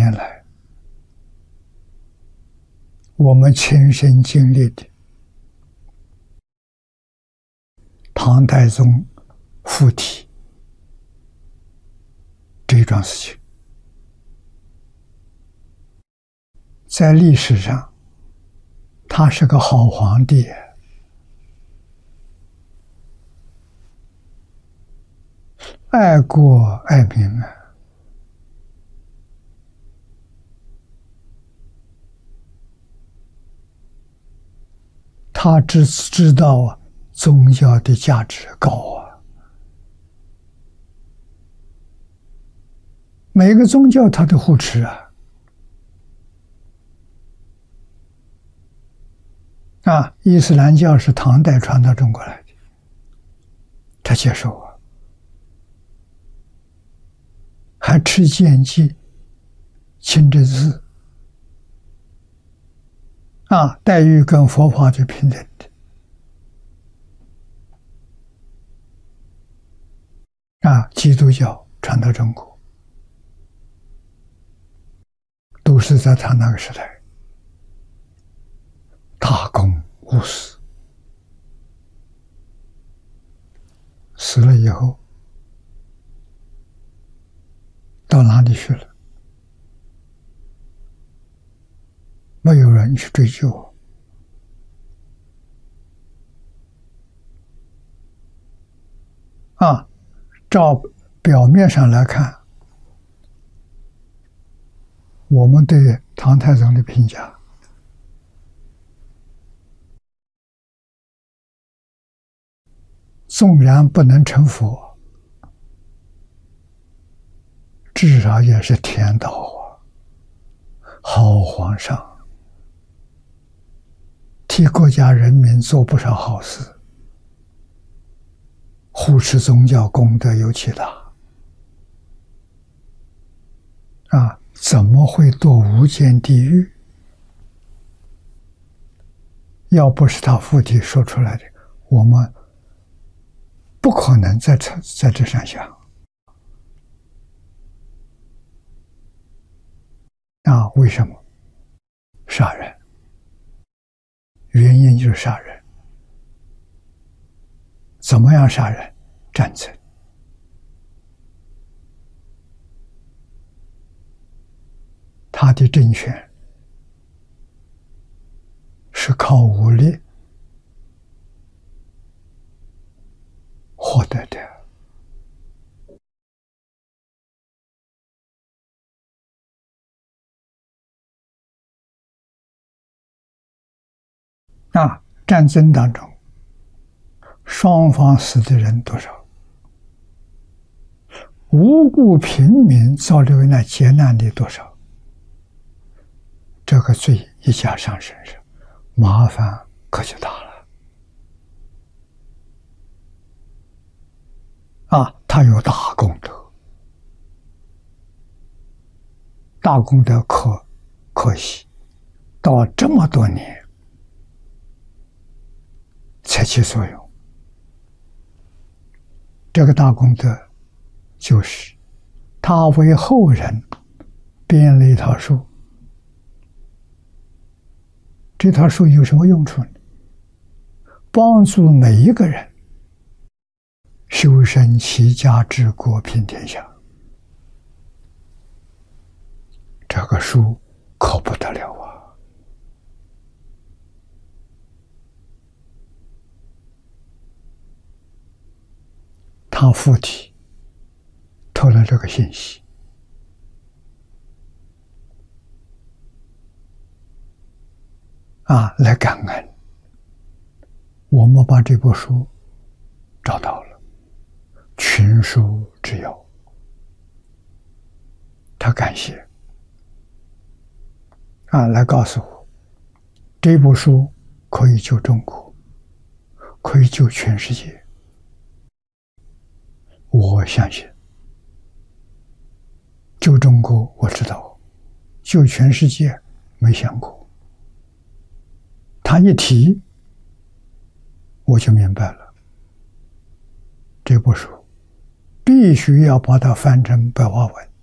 年来我们亲身经历的唐太宗附体这一桩事情，在历史上他是个好皇帝，爱国爱民啊。他只知道啊，宗教的价值高啊，每个宗教他都护持啊。伊斯兰教是唐代传到中国来的，他接受啊，还持戒记、清真寺啊，待遇跟佛法是平等的啊。基督教传到中国，都是在他那个时代大公无私，死了以后到哪里去了？没有人去追究啊。照表面上来看，我们对唐太宗的评价，纵然不能成佛，至少也是天道啊，好皇上，替国家人民做不少好事，护持宗教功德尤其大啊！怎么会堕无间地狱？要不是他附体说出来的，我们不可能在这上想啊！为什么？杀人，原因就是杀人。怎么样杀人？战争。他的政权是靠武力获得的啊！战争当中，双方死的人多少？无辜平民遭流那劫难的多少？这个罪一加上身上，麻烦可就大了啊！他有大功德，大功德可惜到这么多年才起作用。这个大功德就是他为后人编了一套书。这套书有什么用处呢？帮助每一个人修身齐家治国平天下。这个书可不得了啊！他附体透了这个信息啊，来感恩。我们把这部书找到了，群书之友，他感谢啊，来告诉我，这部书可以救中国，可以救全世界。我相信，救中国我知道，救全世界没想过。他一提，我就明白了，这部书必须要把它翻成白话文，